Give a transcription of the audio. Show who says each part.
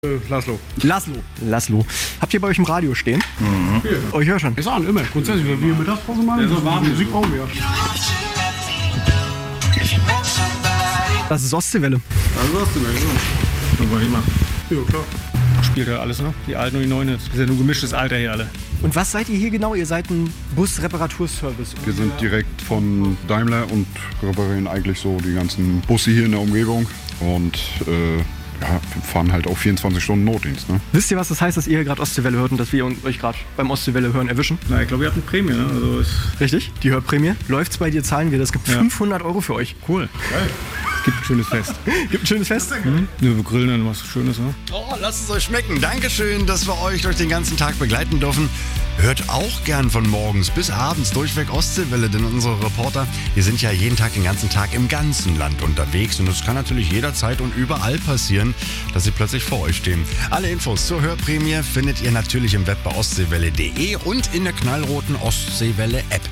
Speaker 1: Laszlo. Habt ihr bei euch im Radio stehen?
Speaker 2: Mhm.
Speaker 1: Oh, ich höre schon.
Speaker 2: Ist an, immer. Grundsätzlich, wenn wir Mittagspause machen, so warm Musik brauchen wir.
Speaker 1: Das ist Ostseewelle.
Speaker 2: Also hast du mir, ja. Ja, klar. Spielt ja alles, ne? Die Alten und die Neuen. Das ist ja nur gemischtes Alter hier alle.
Speaker 1: Und was seid ihr hier genau? Ihr seid ein Busreparaturservice.
Speaker 3: Wir sind direkt von Daimler und reparieren eigentlich so die ganzen Busse hier in der Umgebung. Und wir fahren halt auch 24 Stunden Notdienst. Ne?
Speaker 1: Wisst ihr, was das heißt, dass ihr gerade Ostseewelle hört und dass wir euch gerade beim Ostseewelle hören erwischen?
Speaker 2: Na, ich glaube, ihr habt eine Prämie, ne? Also ist
Speaker 1: Richtig, die Hörprämie. Läuft's bei dir, zahlen wir. Das gibt 500 € für euch.
Speaker 2: cool. Geil. Es gibt ein schönes Fest.
Speaker 1: Gibt ein schönes Fest?
Speaker 2: Ja, wir grillen dann was Schönes, ne?
Speaker 4: Oh, lasst es euch schmecken. Dankeschön, dass wir euch durch den ganzen Tag begleiten dürfen. Hört auch gern von morgens bis abends durchweg Ostseewelle, denn unsere Reporter, die sind ja jeden Tag, den ganzen Tag im ganzen Land unterwegs. Und es kann natürlich jederzeit und überall passieren, dass sie plötzlich vor euch stehen. Alle Infos zur Hörprämie findet ihr natürlich im Web bei ostseewelle.de und in der knallroten Ostseewelle-App.